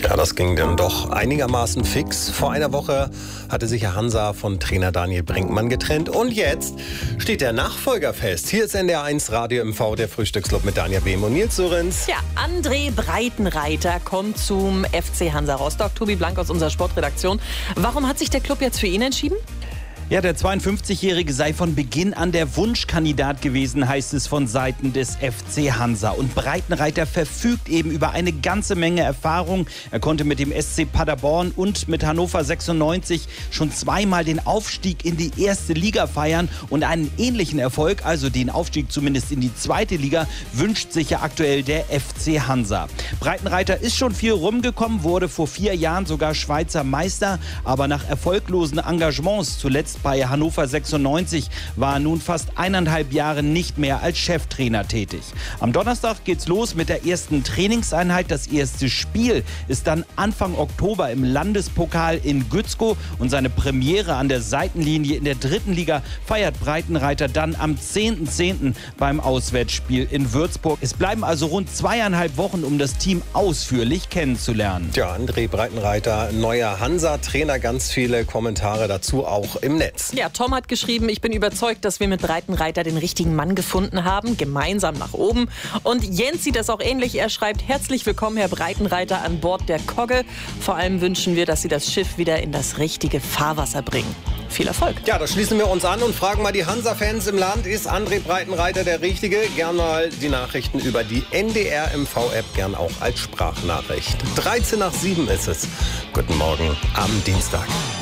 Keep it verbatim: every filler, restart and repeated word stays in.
Ja, das ging dann doch einigermaßen fix. Vor einer Woche hatte sich ja Hansa von Trainer Daniel Brinkmann getrennt. Und jetzt steht der Nachfolger fest. Hier ist N D R eins Radio M V, der Frühstücksclub mit Danja Behm und Nils Sörenz. Ja, André Breitenreiter kommt zum F C Hansa Rostock. Tobi Blank aus unserer Sportredaktion. Warum hat sich der Club jetzt für ihn entschieden? Ja, der zweiundfünfzigjährige sei von Beginn an der Wunschkandidat gewesen, heißt es von Seiten des F C Hansa. Und Breitenreiter verfügt eben über eine ganze Menge Erfahrung. Er konnte mit dem S C Paderborn und mit Hannover sechsundneunzig schon zweimal den Aufstieg in die erste Liga feiern. Und einen ähnlichen Erfolg, also den Aufstieg zumindest in die zweite Liga, wünscht sich ja aktuell der F C Hansa. Breitenreiter ist schon viel rumgekommen, wurde vor vier Jahren sogar Schweizer Meister. Aber nach erfolglosen Engagements, zuletzt bei Hannover sechsundneunzig, war er nun fast eineinhalb Jahre nicht mehr als Cheftrainer tätig. Am Donnerstag geht's los mit der ersten Trainingseinheit. Das erste Spiel ist dann Anfang Oktober im Landespokal in Gützkow und seine Premiere an der Seitenlinie in der dritten Liga feiert Breitenreiter dann am zehnten zehnten beim Auswärtsspiel in Würzburg. Es bleiben also rund zweieinhalb Wochen, um das Team ausführlich kennenzulernen. Ja, André Breitenreiter, neuer Hansa-Trainer, ganz viele Kommentare dazu auch im Netz. Ja, Tom hat geschrieben, ich bin überzeugt, dass wir mit Breitenreiter den richtigen Mann gefunden haben, gemeinsam nach oben. Und Jens sieht das auch ähnlich. Er schreibt, herzlich willkommen, Herr Breitenreiter, an Bord der Kogge. Vor allem wünschen wir, dass Sie das Schiff wieder in das richtige Fahrwasser bringen. Viel Erfolg. Ja, da schließen wir uns an und fragen mal die Hansa-Fans im Land. Ist André Breitenreiter der Richtige? Gern mal die Nachrichten über die N D R M V-App, gern auch als Sprachnachricht. dreizehn nach sieben ist es. Guten Morgen am Dienstag.